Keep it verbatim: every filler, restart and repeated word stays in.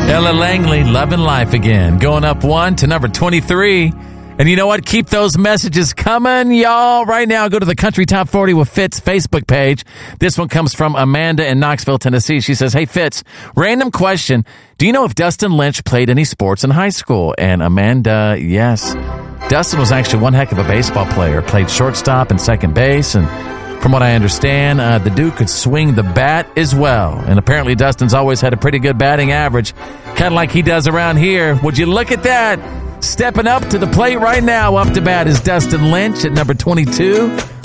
Ella Langley, Loving Life Again, going up one to number twenty-three. And you know what? Keep those messages coming, y'all. Right now, go to the Country Top forty with Fitz Facebook page. This one comes from Amanda in Knoxville, Tennessee. She says, hey, Fitz, random question. Do you know if Dustin Lynch played any sports in high school? And Amanda, yes. Dustin was actually one heck of a baseball player. Played shortstop and second base. And from what I understand, uh, the dude could swing the bat as well. And apparently Dustin's always had a pretty good batting average, kind of like he does around here. Would you look at that? Stepping up to the plate right now, up to bat is Dustin Lynch at number twenty-two